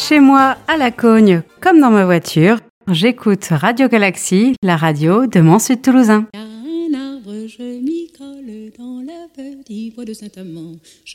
Chez moi, à la Cogne, comme dans ma voiture, j'écoute Radio Galaxie, la radio de Mans-Sud-Toulousain. Un arbre, je m'y colle dans le petit bois de Saint-Amand.